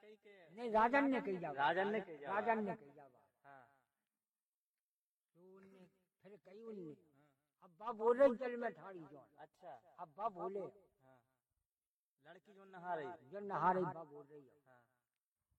कही के नहीं राजन ने कही जावा, राजन ने कही जावा। राजन ने कही जावा। हाँ तो उनने फिर कही उनने अब्बा बोले जल में ठाड़ी जो। अच्छा अब्बा बोले हाँ लड़की जो नहा रही जो नहा रही अब्बा बोल रही है